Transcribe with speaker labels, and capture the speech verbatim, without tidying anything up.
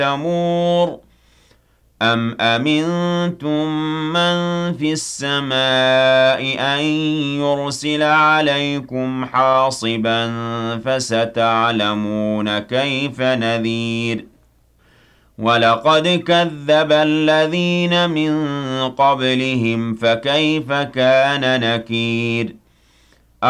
Speaker 1: تَمُورُ أَمْ أَمِنتُم مَّن فِي السَّمَاءِ أَن يُرْسِلَ عَلَيْكُمْ حَاصِبًا فَسَتَعْلَمُونَ كَيْفَ نَذِيرِ وَلَقَدْ كَذَّبَ الَّذِينَ مِن قَبْلِهِمْ فَكَيْفَ كَانَ نَكِيرِ